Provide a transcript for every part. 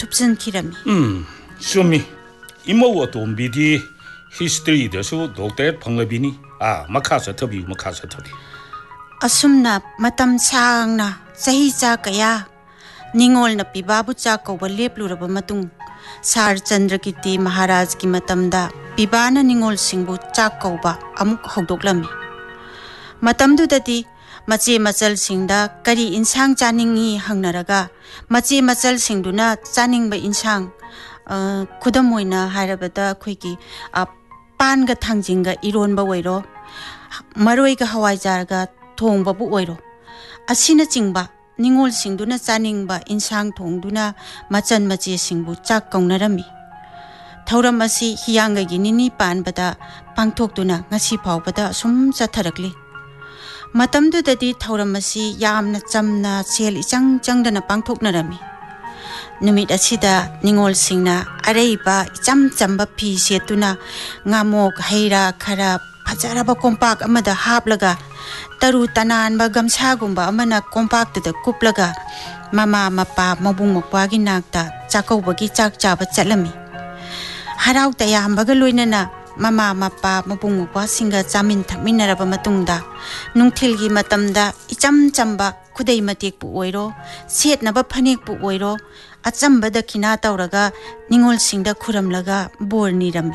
ꯍꯥꯞꯆꯤꯟꯈꯤꯔꯝꯃꯤ ꯆꯨꯝꯃꯤ ꯏꯃꯧ ꯑꯇꯣꯝꯕꯤꯗꯤ ꯍꯤꯁꯇ꯭ꯔꯤꯗꯁꯨ ꯗꯣꯛꯇꯔꯦꯠ ꯐꯪꯂꯕꯤꯅꯤ ꯃꯈꯥ ꯆꯠꯊꯕꯤꯌꯨ ꯑꯁꯨꯝꯅ ꯃꯇꯝ ꯁꯥꯡꯅ ꯆꯍꯤ ꯆꯥ ꯀꯌꯥ ꯅꯤꯡꯉꯣꯜꯅ ꯄꯤꯕꯥꯕꯨ ꯆꯥꯛ ꯀꯧꯕ ꯂꯦꯞꯂꯨꯔꯕ ꯃꯇꯨꯡ ꯁꯥꯔ ꯆꯟꯗ꯭ꯔꯀꯤꯔꯇꯤ ꯃꯍꯥꯔꯥꯖꯒꯤ ꯃꯇꯝꯗ ꯄꯤꯕꯥꯅ ꯅꯤꯡꯉꯣꯜꯁꯤꯡꯕꯨ ꯆꯥꯛ ꯀꯧꯕ ꯑꯃꯨꯛ ꯍꯧꯗꯣꯛꯂꯝꯃꯤ ꯃꯇꯝꯗꯨꯗꯗꯤ ꯃꯆꯦ ꯃꯆꯜꯁꯤꯡꯗ ꯀꯔꯤ ꯏꯟꯁꯥꯡ ꯆꯥꯅꯤꯡꯉꯤ ꯍꯪꯅꯔꯒ ꯃꯆꯦ ꯃꯆꯜꯁꯤꯡꯗꯨꯅ ꯆꯥꯅꯤꯡꯕ ꯏꯟꯁꯥꯡ ꯈꯨꯗꯝ ꯑꯣꯏꯅ ꯍꯥꯏꯔꯕꯗ ꯑꯩꯈꯣꯏꯒꯤ ꯄꯥꯟꯒ ꯊꯥꯡꯖꯤꯡꯒ ꯏꯔꯣꯟꯕ ꯑꯣꯏꯔꯣ ꯃꯔꯣꯏꯒ ꯍꯋꯥꯏꯖꯥꯔꯒ ꯊꯣꯡꯕꯕꯨ ꯑꯣꯏꯔꯣ ꯑꯁꯤꯅꯆꯤꯡꯕ ꯅꯤꯡꯉꯣꯜꯁꯤꯡꯗꯨꯅ ꯆꯥꯅꯤꯡꯕ ꯏꯟꯁꯥꯡ ꯊꯣꯡꯗꯨꯅ ꯃꯆꯟ ꯃꯆꯦꯁꯤꯡꯕꯨ ꯆꯥꯛ ꯀꯧꯅꯔꯝꯃꯤ ꯊꯧꯔꯝ ꯑꯁꯤ ꯍꯤꯌꯥꯡꯒꯩꯒꯤ ꯅꯤꯅꯤ ꯄꯥꯟꯕꯗ ꯄꯥꯡꯊꯣꯛꯇꯨꯅ ꯉꯁꯤ ꯐꯥꯎꯕꯗ ꯑꯁꯨꯝ ꯆꯠꯊꯔꯛꯂꯤ ꯃꯇꯝꯗꯨꯗꯗꯤ ꯊꯧꯔꯝ ꯑꯁꯤ ꯌꯥꯝꯅ ꯆꯝꯅ ꯁꯦꯜ ꯏꯆꯪ ꯆꯪꯗꯅ ꯄꯥꯡꯊꯣꯛꯅꯔꯝꯃꯤ ꯅꯨꯃꯤꯠ ꯑꯁꯤꯗ ꯅꯤꯡꯉꯣꯜꯁꯤꯡꯅ ꯑꯔꯩꯕ ꯏꯆꯝ ꯆꯝꯕ ꯐꯤ ꯁꯦꯠꯇꯨꯅ ꯉꯥꯃꯣꯛ ꯍꯩꯔꯥ ꯈꯔ ꯐꯖꯔꯕ ꯀꯣꯝꯄꯥꯛ ꯑꯃꯗ ꯍꯥꯞꯂꯒ ꯇꯔꯨ ꯇꯅꯥꯟꯕ ꯒꯝꯁꯥꯒꯨꯝꯕ ꯑꯃꯅ ꯀꯣꯝꯄꯥꯛꯇꯨꯗ ꯀꯨꯞꯂꯒ ꯃꯃꯥ ꯃꯄꯥ ꯃꯕꯨꯡ ꯃꯧꯄ꯭ꯋꯥꯒꯤ ꯅꯥꯛꯇ ꯆꯥꯛꯀꯧꯕꯒꯤ ꯆꯥꯛ ꯆꯥꯕ ꯆꯠꯂꯝꯃꯤ ꯍꯔꯥꯎ ꯇꯌꯥꯝꯕꯒ ꯂꯣꯏꯅꯅ ꯃꯃꯥ ꯃꯄꯥ ꯃꯕꯨꯡ ꯃꯧꯄ꯭ꯋꯥꯁꯤꯡꯒ ꯆꯥꯃꯤꯟ ꯊꯛꯃꯤꯟꯅꯔꯕ ꯃꯇꯨꯡꯗ ꯅꯨꯡꯊꯤꯜꯒꯤ ꯃꯇꯝꯗ ꯏꯆꯝ ꯆꯝꯕ ꯈꯨꯗꯩ ꯃꯇꯦꯛꯄꯨ ꯑꯣꯏꯔꯣ ꯁꯦꯠꯅꯕ ꯐꯅꯦꯛꯄꯨ ꯑꯣꯏꯔꯣ ꯑꯆꯝꯕ ꯗꯈꯤꯅꯥ ꯇꯧꯔꯒ ꯅꯤꯡꯉꯣꯜꯁꯤꯡꯗ ꯈꯨꯔꯝꯂꯒ ꯕꯣꯔ ꯅꯤꯔꯝꯃꯤ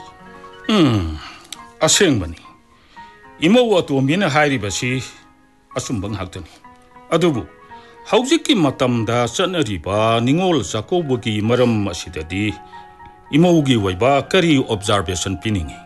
ꯑꯁꯦꯡꯕꯅꯤ ꯏꯃꯧ ꯑꯇꯣꯝꯕꯤꯅ ꯍꯥꯏꯔꯤꯕꯁꯤ ꯑꯆꯨꯝꯕ ꯉꯥꯛꯇꯅꯤ ꯑꯗꯨꯕꯨ ꯍꯧꯖꯤꯛꯀꯤ ꯃꯇꯝꯗ ꯆꯠꯅꯔꯤꯕ ꯅꯤꯡꯉꯣꯜ ꯆꯥꯛꯀꯧꯕꯒꯤ ꯃꯔꯝ ꯑꯁꯤꯗꯗꯤ ꯏꯃꯧꯒꯤ ꯑꯣꯏꯕ ꯀꯔꯤ ꯑꯣꯕꯖꯥꯔꯕꯦꯁꯟ ꯄꯤꯅꯤꯡꯉꯤ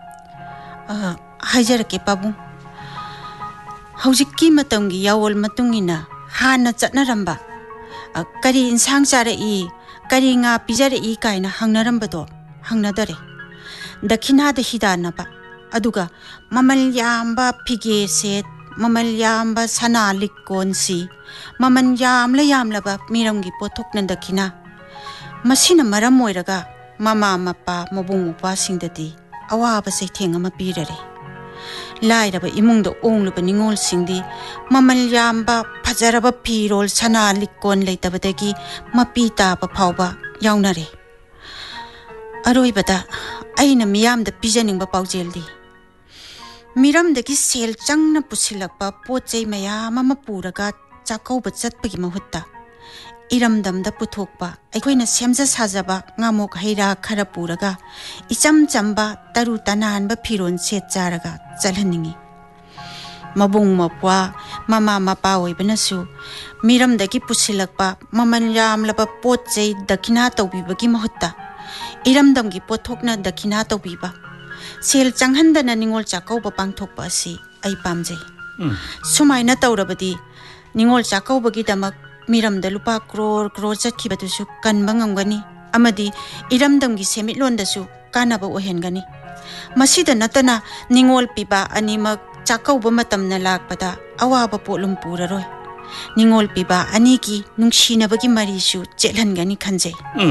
ꯍꯥꯏꯖꯔꯛꯀꯦ ꯄꯥꯕꯨꯡ ꯍꯧꯖꯤꯛꯀꯤ ꯃꯇꯝꯒꯤ ꯌꯥꯋꯣꯜ ꯃꯇꯨꯡ ꯏꯟꯅ ꯍꯥꯟꯅ ꯆꯠꯅꯔꯝꯕ ꯀꯔꯤ ꯏꯟꯁꯥꯡ ꯆꯥꯔꯛꯏ ꯀꯔꯤ ꯉꯥ ꯄꯤꯖꯔꯛꯏ ꯀꯥꯏꯅ ꯍꯪꯅꯔꯝꯕꯗꯣ ꯍꯪꯅꯗꯔꯦ ꯗꯈꯤꯅꯥꯗ ꯍꯤꯗꯥꯟꯅꯕ ꯑꯗꯨꯒ ꯃꯃꯜ ꯌꯥꯝꯕ ꯐꯤꯒꯦ ꯁꯦꯠ ꯃꯃꯜ ꯌꯥꯝꯕ ꯁꯅꯥ ꯂꯤꯛꯀꯣꯟꯁꯤ ꯃꯃꯜ ꯌꯥꯝꯂꯕ ꯃꯤꯔꯝꯒꯤ ꯄꯣꯠꯊꯣꯛꯅ ꯗꯈꯤꯅꯥ ꯃꯁꯤꯅ ꯃꯔꯝ ꯑꯣꯏꯔꯒ ꯃꯃꯥ ꯃꯄꯥ ꯃꯕꯨꯡ ꯃꯧꯄ꯭ꯋꯥꯁꯤꯡꯗꯗꯤ ꯑꯋꯥꯕ ꯆꯩꯊꯦꯡ ꯑꯃ ꯄꯤꯔꯔꯦ ꯂꯥꯏꯔꯕ ꯏꯃꯨꯡꯗ ꯑꯣꯡꯂꯨꯕ ꯅꯤꯡꯉꯣꯜꯁꯤꯡꯗꯤ ꯃꯃꯜ ꯌꯥꯝꯕ ꯐꯖꯔꯕ ꯐꯤꯔꯣꯜ ꯁꯅꯥ ꯂꯤꯛꯀꯣꯟ ꯂꯩꯇꯕꯗꯒꯤ ꯃꯄꯤ ꯇꯥꯕ ꯐꯥꯎꯕ ꯌꯥꯎꯅꯔꯦ ꯑꯔꯣꯏꯕꯗ ꯑꯩꯅ ꯃꯤꯌꯥꯝꯗ ꯄꯤꯖꯅꯤꯡꯕ ꯄꯥꯎꯖꯦꯜꯗꯤ ꯃꯤꯔꯝꯗꯒꯤ ꯁꯦꯜ ꯆꯪꯅ ꯄꯨꯁꯤꯜꯂꯛꯄ ꯄꯣꯠ ꯆꯩ ꯃꯌꯥꯝ ꯑꯃ ꯄꯨꯔꯒ ꯆꯥꯛꯀꯧꯕ ꯆꯠꯄꯒꯤ ꯃꯍꯨꯠꯇ ꯏꯔꯝꯗꯝꯗ ꯄꯨꯊꯣꯛꯄ ꯑꯩꯈꯣꯏꯅ ꯁꯦꯝꯖ ꯁꯥꯖꯕ ꯉꯥꯃꯣꯛ ꯍꯩꯔꯥ ꯈꯔ ꯄꯨꯔꯒ ꯏꯆꯝ ꯆꯝꯕ ꯇꯔꯨ ꯇꯅꯥꯟꯕ ꯐꯤꯔꯣꯜ ꯁꯦꯠ ꯆꯥꯔꯒ ꯆꯠꯍꯟꯅꯤꯡꯉꯤ ꯃꯕꯨꯡ ꯃꯧꯄ꯭ꯋꯥ ꯃꯃꯥ ꯃꯄꯥ ꯑꯣꯏꯕꯅꯁꯨ ꯃꯤꯔꯝꯗꯒꯤ ꯄꯨꯁꯤꯜꯂꯛꯄ ꯃꯃꯜ ꯌꯥꯝꯂꯕ ꯄꯣꯠ ꯆꯩ ꯗꯈꯤꯅꯥ ꯇꯧꯕꯤꯕꯒꯤ ꯃꯍꯨꯠꯇ ꯏꯔꯝꯗꯝꯒꯤ ꯄꯣꯠꯊꯣꯛꯅ ꯗꯈꯤꯅꯥ ꯇꯧꯕꯤꯕ ꯁꯦꯜ ꯆꯪꯍꯟꯗꯅ ꯅꯤꯡꯉꯣꯜ ꯆꯥꯛꯀꯧꯕ ꯄꯥꯡꯊꯣꯛꯄ ꯑꯁꯤ ꯑꯩ ꯄꯥꯝꯖꯩ ꯁꯨꯃꯥꯏꯅ ꯇꯧꯔꯕꯗꯤ ꯅꯤꯡꯉꯣꯜ ꯆꯥꯛꯀꯧꯕꯒꯤꯗꯃꯛ ꯃꯤꯔꯝꯗ ꯂꯨꯄꯥ ꯀ꯭ꯔꯣꯔ ꯆꯠꯈꯤꯕꯗꯨꯁꯨ ꯀꯟꯕ ꯉꯝꯒꯅꯤ ꯑꯃꯗꯤ ꯏꯔꯝꯗꯝꯒꯤ ꯁꯦꯟꯃꯤꯠꯂꯣꯟꯗꯁꯨ ꯀꯥꯟꯅꯕ ꯑꯣꯏꯍꯟꯒꯅꯤ ꯃꯁꯤꯗ ꯅꯠꯇꯅ ꯅꯤꯡꯉꯣꯜ ꯄꯤꯕꯥ ꯑꯅꯤꯃꯛ ꯆꯥꯛꯀꯧꯕ ꯃꯇꯝꯅ ꯂꯥꯛꯄꯗ ꯑꯋꯥꯕ ꯄꯣꯠꯂꯨꯝ ꯄꯨꯔꯔꯣꯏ ꯅꯤꯡꯉꯣꯜ ꯄꯤꯕꯥ ꯑꯅꯤꯒꯤ ꯅꯨꯡꯁꯤꯅꯕꯒꯤ ꯃꯔꯤꯁꯨ ꯆꯦꯠꯍꯟꯒꯅꯤ ꯈꯟꯖꯩ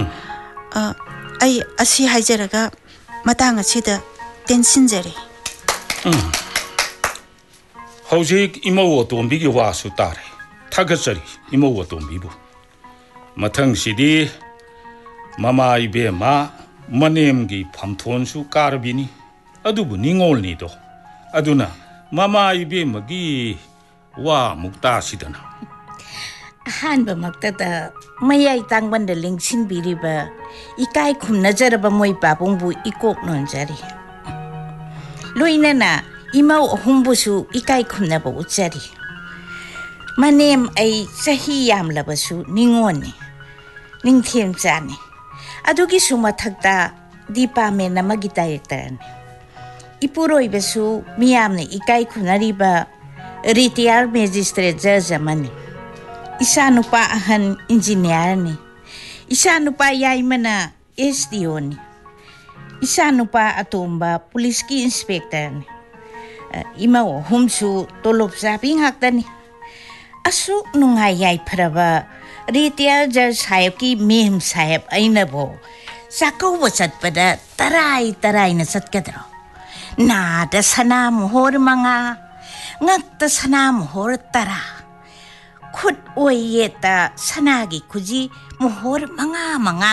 ꯑꯩ ꯑꯁꯤ ꯍꯥꯏꯖꯔꯒ ꯃꯇꯥꯡ ꯑꯁꯤꯗ ꯇꯦꯟꯁꯤꯟꯖꯔꯦ ꯍꯧꯖꯤꯛ ꯏꯃꯧ ꯑꯇꯣꯝꯕꯤꯒꯤ ꯋꯥꯁꯨ ꯇꯥꯔꯦ ꯊꯥꯒꯠꯆꯔꯤ ꯏꯃꯧ ꯑꯇꯣꯝꯕꯤꯕꯨ ꯃꯊꯪꯁꯤꯗꯤ ꯃꯃꯥ 이베마 ꯃꯅꯦꯝꯒꯤ ꯐꯝꯊꯣꯟꯁꯨ ꯀꯥꯔꯕꯤꯅꯤ ꯑꯗꯨꯕꯨ ꯅꯤꯡꯉꯣꯜꯅꯤꯗꯣ ꯑꯗꯨꯅ ꯃꯃꯥ 이베마ꯒꯤ ꯋꯥ ꯃꯨꯛꯇꯥꯁꯤꯗꯅ ꯑꯍꯥꯟꯕꯃꯛꯇꯗ ꯃꯌꯥꯏ ꯇꯥꯡꯕꯟꯗ ꯂꯦꯡꯁꯤꯟꯕꯤꯔꯤꯕ 이까이 ꯈꯨꯝꯅꯖꯔꯕ ꯃꯣꯏ ꯄꯥꯕꯨꯡꯕꯨ 이꼭 ꯅꯣꯟꯖꯔꯤ ꯂꯣꯏꯅꯅ 이마우 ꯑꯍꯨꯝꯕꯨꯁꯨ 이까이 ꯈꯨꯝꯅꯕ ꯎꯠꯆꯔꯤ ꯃꯅꯦꯝ ꯑꯩ ꯆꯍꯤ ꯌꯥꯝꯂꯕꯁꯨ ꯅꯤꯡꯉꯣꯜꯅꯤ ꯅꯤꯡꯊꯦꯝꯆꯥꯅꯤ ꯑꯗꯨꯒꯤꯁꯨ ꯃꯊꯛꯇ ꯗꯤꯄꯥꯔꯠꯃꯦꯟ ꯑꯃꯒꯤ ꯗꯥꯏꯔꯦꯛꯇꯔꯅꯤ ꯏꯄꯨꯔꯣꯏꯕꯁꯨ ꯃꯤꯌꯥꯝꯅ 이까이 ꯈꯨꯝꯅꯔꯤꯕ ꯔꯤꯇꯤꯌꯥꯔ ꯃꯦꯖꯤꯁꯇ꯭ꯔꯦꯠ ꯖꯖ ꯑꯃꯅꯤ ꯏꯆꯥꯅꯨꯄꯥ ꯑꯍꯟ ꯏꯟꯖꯤꯅꯤꯌꯥꯔꯅꯤ ꯏꯆꯥꯅꯨꯄꯥ ꯌꯥꯏꯃꯅ SDOꯅꯤ ꯏꯆꯥꯅꯨꯄꯥ ꯑꯇꯣꯝꯕ ꯄꯨꯂꯤꯁꯀꯤ ꯏꯟꯁꯄꯦꯛꯇꯔꯅꯤ ꯏꯃꯧ ꯑꯍꯨꯝꯁꯨ ꯇꯣꯂꯣꯞ ꯆꯥꯕꯤ ꯉꯥꯛꯇꯅꯤ ꯑꯁꯨꯛ ꯅꯨꯡꯉꯥꯏ ꯌꯥꯏꯐꯔꯕ ꯔꯤꯇꯤꯌꯥꯔ ꯖꯖ ꯁꯥꯍꯦꯕꯀꯤ ꯃꯦꯝ ꯁꯥꯍꯦꯕ ꯑꯩꯅꯕꯨ ꯆꯥꯛꯀꯧꯕ ꯆꯠꯄꯗ ꯇꯔꯥꯏꯅ ꯆꯠꯀꯗ꯭ꯔꯣ ꯅꯥꯗ ꯁꯅꯥ ꯃꯣꯍꯣꯔ 5 ꯉꯛꯇ ꯁꯅꯥ ꯃꯣꯍꯣꯔ 10 ꯈꯨꯠ ꯑꯣꯏ ꯌꯦꯠꯇ ꯁꯅꯥꯒꯤ ꯈꯨꯖꯤ ꯃꯣꯍꯣꯔ 5